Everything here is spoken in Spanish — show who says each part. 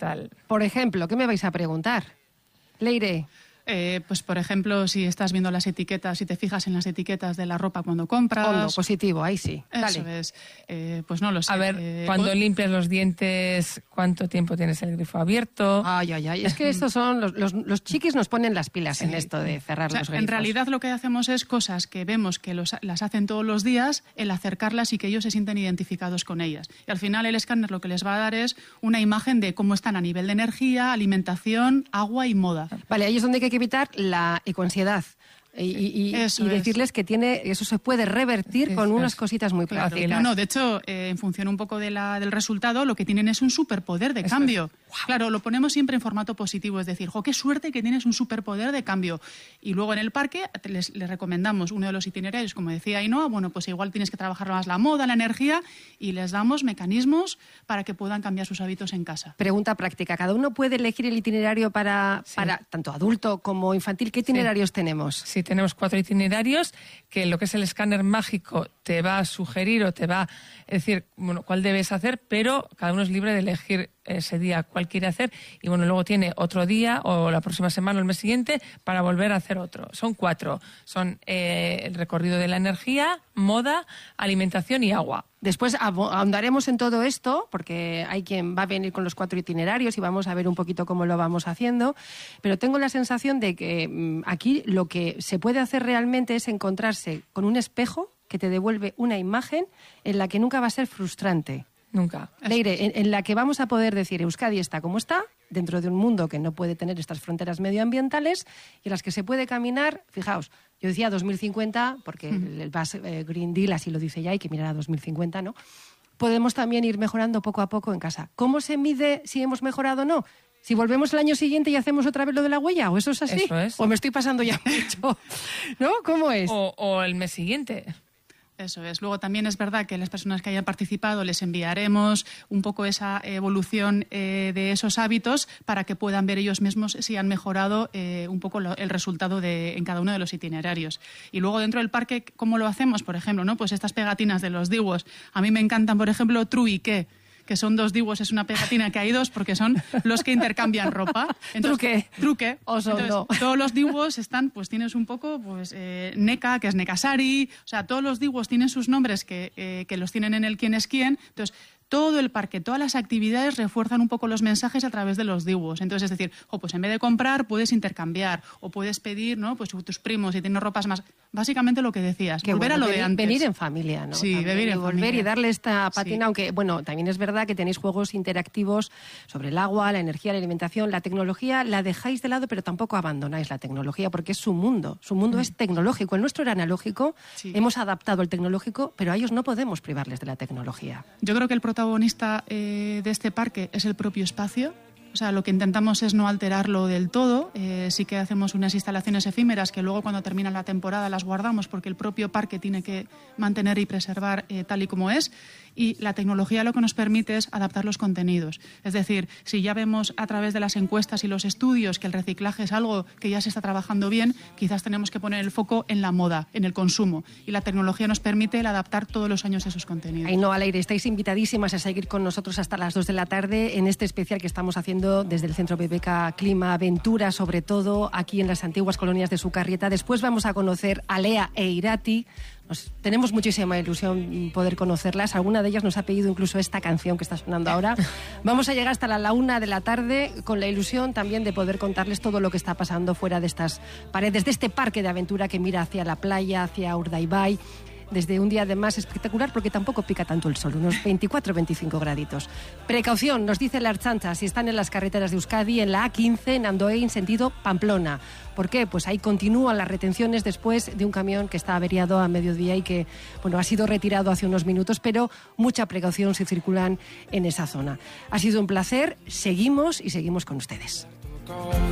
Speaker 1: tal.
Speaker 2: Por ejemplo, ¿qué me vais a preguntar? Leire.
Speaker 3: Pues por ejemplo, si estás viendo las etiquetas, si te fijas en las etiquetas de la ropa cuando compras.
Speaker 2: Hondo, positivo, ahí sí.
Speaker 3: Eso
Speaker 2: Dale.
Speaker 3: es. Pues no lo sé.
Speaker 1: A ver, cuando limpias los dientes, ¿cuánto tiempo tienes el grifo abierto?
Speaker 2: Ay. Es que estos son los chiquis nos ponen las pilas en esto de cerrar los grifos.
Speaker 3: En realidad lo que hacemos es cosas que vemos que las hacen todos los días, el acercarlas y que ellos se sienten identificados con ellas. Y al final el escáner lo que les va a dar es una imagen de cómo están a nivel de energía, alimentación, agua y moda.
Speaker 2: Vale, ahí es donde hay que evitar la ecoansiedad. Y decirles que eso se puede revertir con unas cositas muy prácticas.
Speaker 3: No, de hecho, en función un poco del resultado, lo que tienen es un superpoder de cambio. Claro, lo ponemos siempre en formato positivo, es decir, qué suerte que tienes un superpoder de cambio. Y luego en el parque les recomendamos uno de los itinerarios, como decía Ainhoa, bueno, pues igual tienes que trabajar más la moda, la energía, y les damos mecanismos para que puedan cambiar sus hábitos en casa.
Speaker 2: Pregunta práctica, ¿cada uno puede elegir el itinerario para tanto adulto como infantil? ¿Qué itinerarios tenemos?
Speaker 1: Sí, tenemos 4 itinerarios que lo que es el escáner mágico te va a sugerir o te va a decir cuál debes hacer, pero cada uno es libre de elegir ese día cuál quiere hacer y luego tiene otro día o la próxima semana o el mes siguiente para volver a hacer otro. Son 4. Son el recorrido de la energía, moda, alimentación y agua.
Speaker 2: Después ahondaremos en todo esto, porque hay quien va a venir con los 4 itinerarios y vamos a ver un poquito cómo lo vamos haciendo, pero tengo la sensación de que aquí lo que se puede hacer realmente es encontrarse con un espejo que te devuelve una imagen en la que nunca va a ser frustrante.
Speaker 1: Nunca.
Speaker 2: Leire, en la que vamos a poder decir Euskadi está como está, dentro de un mundo que no puede tener estas fronteras medioambientales y en las que se puede caminar, fijaos, yo decía 2050, porque el Basque Green Deal así lo dice ya, hay que mirar a 2050, ¿no? Podemos también ir mejorando poco a poco en casa. ¿Cómo se mide si hemos mejorado o no? Si volvemos el año siguiente y hacemos otra vez lo de la huella, ¿o eso es así?
Speaker 1: Eso es.
Speaker 2: ¿O me estoy pasando ya mucho? ¿No? ¿Cómo es?
Speaker 1: O el mes siguiente.
Speaker 3: Eso es. Luego también es verdad que las personas que hayan participado les enviaremos un poco esa evolución de esos hábitos para que puedan ver ellos mismos si han mejorado un poco el resultado en cada uno de los itinerarios. Y luego dentro del parque, ¿cómo lo hacemos? Por ejemplo, ¿no? Pues estas pegatinas de los DIWOS. A mí me encantan, por ejemplo, Tru y qué, que son 2 DIWOS, es una pegatina que hay 2 porque son los que intercambian ropa. Entonces, truque. Entonces, todos los DIWOS están, pues tienes un poco, pues Neka, que es Nekasari, o sea, todos los DIWOS tienen sus nombres que los tienen en el quién es quién. Entonces, todo el parque, todas las actividades refuerzan un poco los mensajes a través de los DIWOS. Entonces, es decir, pues en vez de comprar, puedes intercambiar o puedes pedir, ¿no? Pues tus primos, si tienen ropas más. Básicamente lo que decías, que volver a lo de antes.
Speaker 2: Venir en familia, ¿no?
Speaker 3: Sí, venir en
Speaker 2: volver
Speaker 3: familia.
Speaker 2: Y darle esta patina, aunque, también es verdad que tenéis juegos interactivos sobre el agua, la energía, la alimentación, la tecnología, la dejáis de lado, pero tampoco abandonáis la tecnología, porque es su mundo. Su mundo es tecnológico. El nuestro era analógico, hemos adaptado el tecnológico, pero a ellos no podemos privarles de la tecnología.
Speaker 3: Yo creo que el protagonista de este parque es el propio espacio. O sea, lo que intentamos es no alterarlo del todo. Sí que hacemos unas instalaciones efímeras que luego cuando termina la temporada las guardamos porque el propio parque tiene que mantener y preservar tal y como es. Y la tecnología lo que nos permite es adaptar los contenidos. Es decir, si ya vemos a través de las encuestas y los estudios que el reciclaje es algo que ya se está trabajando bien, quizás tenemos que poner el foco en la moda, en el consumo. Y la tecnología nos permite el adaptar todos los años esos contenidos.
Speaker 2: Ainhoa, Leire, estáis invitadísimas a seguir con nosotros hasta las 2 de la tarde en este especial que estamos haciendo desde el Centro BBK Clima Aventura, sobre todo aquí en las antiguas colonias de Sukarrieta. Después vamos a conocer a Lea e Irati. Tenemos muchísima ilusión poder conocerlas. Alguna de ellas nos ha pedido incluso esta canción que está sonando ahora. Vamos a llegar hasta la 1 de la tarde con la ilusión también de poder contarles todo lo que está pasando fuera de estas paredes, de este parque de aventura que mira hacia la playa, hacia Urdaibai, desde un día además espectacular porque tampoco pica tanto el sol, unos 24-25 graditos. Precaución, nos dice la Ertzaintza, si están en las carreteras de Euskadi, en la A15, en Andoain, sentido Pamplona. ¿Por qué? Pues ahí continúan las retenciones después de un camión que está averiado a mediodía y que, ha sido retirado hace unos minutos, pero mucha precaución si circulan en esa zona. Ha sido un placer, seguimos con ustedes.